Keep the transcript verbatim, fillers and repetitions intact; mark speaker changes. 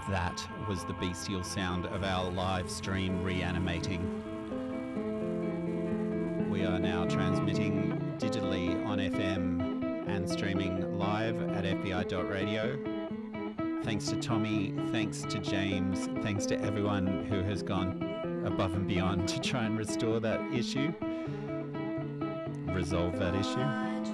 Speaker 1: That was the bestial sound of our live stream reanimating. We are now transmitting digitally on F M and streaming live at F B I dot radio. Thanks to Tommy, thanks to James, thanks to everyone who has gone above and beyond to try and restore that issue, resolve that issue.